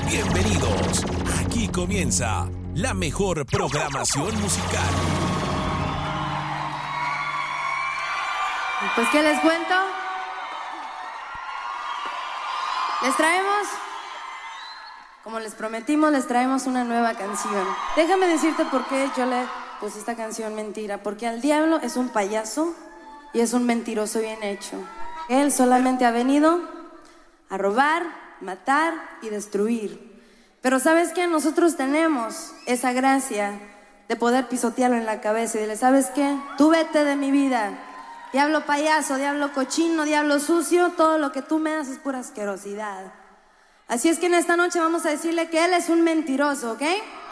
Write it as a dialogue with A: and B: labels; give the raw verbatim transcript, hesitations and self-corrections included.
A: Bienvenidos. Aquí comienza la mejor programación musical.
B: Pues, ¿qué les cuento? Les traemos, como les prometimos, les traemos una nueva canción. Déjame decirte por qué yo le puse esta canción Mentira. Porque al diablo es un payaso y es un mentiroso bien hecho. Él solamente ha venido a robar, matar y destruir. Pero ¿sabes qué? Nosotros tenemos esa gracia de poder pisotearlo en la cabeza y decirle, ¿sabes qué? Tú vete de mi vida. Diablo payaso, diablo cochino, diablo sucio, todo lo que tú me das es pura asquerosidad. Así es que en esta noche vamos a decirle que él es un mentiroso, ¿ok?